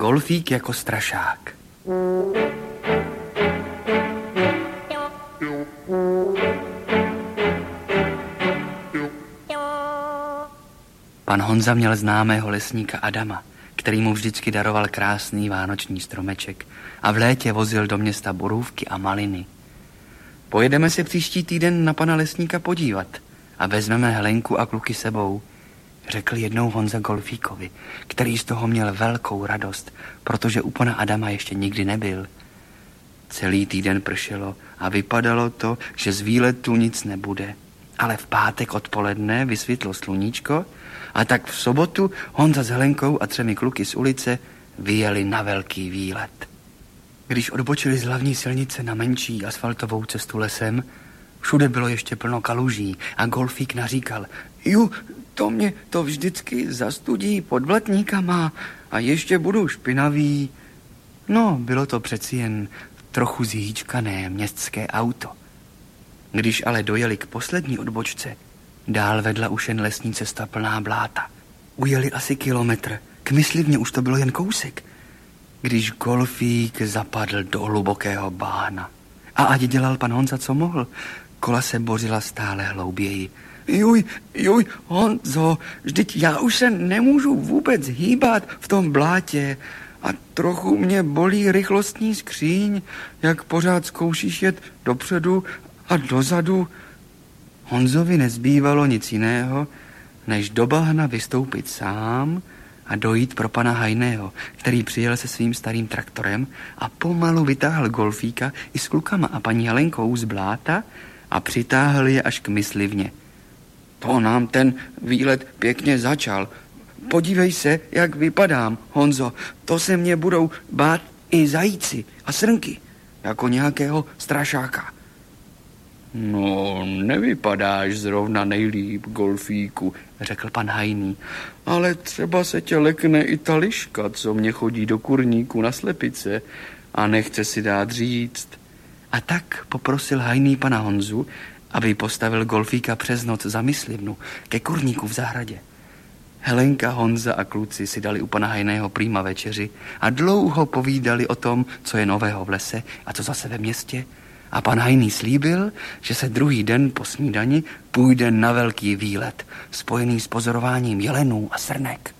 Golfík jako strašák. Pan Honza měl známého lesníka Adama, který mu vždycky daroval krásný vánoční stromeček a v létě vozil do města borůvky a maliny. Pojedeme se příští týden na pana lesníka podívat a vezmeme Helenku a kluky sebou, řekl jednou Honza Golfíkovi, který z toho měl velkou radost, protože u pana Adama ještě nikdy nebyl. Celý týden pršelo a vypadalo to, že z výletu nic nebude. Ale v pátek odpoledne vysvětlo sluníčko a tak v sobotu Honza s Helenkou a 3 kluky z ulice vyjeli na velký výlet. Když odbočili z hlavní silnice na menší asfaltovou cestu lesem, všude bylo ještě plno kaluží a Golfík naříkal: to mě to vždycky zastudí pod blatníkama a ještě budu špinavý. No, bylo to přeci jen trochu zhýčkané městské auto. Když ale dojeli k poslední odbočce, dál vedla už jen lesní cesta plná bláta. Ujeli asi kilometr, k myslivně už to bylo jen kousek, když Golfík zapadl do hlubokého bahna. A ať dělal pan Honza, co mohl, kola se bořila stále hlouběji. Honzo, vždyť já už se nemůžu vůbec hýbat v tom blátě a trochu mě bolí rychlostní skříň, jak pořád zkoušíš jet dopředu a dozadu. Honzovi nezbývalo nic jiného, než do bahna vystoupit sám a dojít pro pana Hajného, který přijel se svým starým traktorem a pomalu vytáhl Golfíka i s klukama a paní Helenkou z bláta a přitáhl je až k myslivně. To nám ten výlet pěkně začal. Podívej se, jak vypadám, Honzo. To se mě budou bát i zajíci a srnky, jako nějakého strašáka. No, nevypadáš zrovna nejlíp, Golfíku, řekl pan Hajný, ale třeba se tě lekne i ta liška, co mě chodí do kurníku na slepice a nechce si dát říct. A tak poprosil Hajný pana Honzu, aby postavil Golfíka přes noc za myslivnu ke kurníku v zahradě. Helenka, Honza a kluci si dali u pana Hajného prýma večeři a dlouho povídali o tom, co je nového v lese a co zase ve městě. A pan Hajný slíbil, že se druhý den po snídani půjde na velký výlet, spojený s pozorováním jelenů a srnek.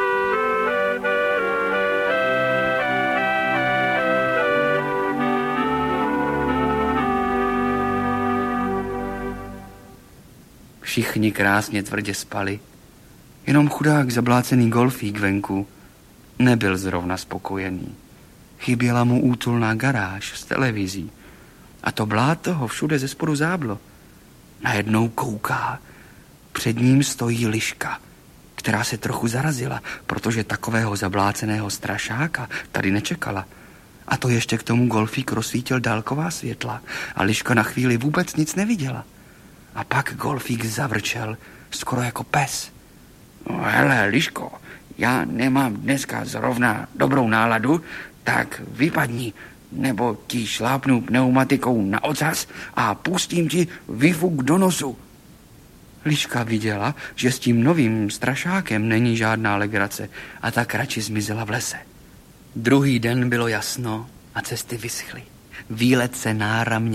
Všichni krásně tvrdě spali, jenom chudák zablácený Golfík venku nebyl zrovna spokojený. Chyběla mu útulná garáž s televizí a to bláto ho všude ze spodu záblo. Najednou kouká, před ním stojí liška, která se trochu zarazila, protože takového zabláceného strašáka tady nečekala. A to ještě k tomu Golfík rozsvítil dálková světla a liška na chvíli vůbec nic neviděla. A pak Golfík zavrčel, skoro jako pes. No hele, liško, já nemám dneska zrovna dobrou náladu, tak vypadni, nebo ti šlápnu pneumatikou na ocas a pustím ti výfuk do nosu. Liška viděla, že s tím novým strašákem není žádná legrace a tak radši zmizela v lese. Druhý den bylo jasno a cesty vyschly. Výlet se náramně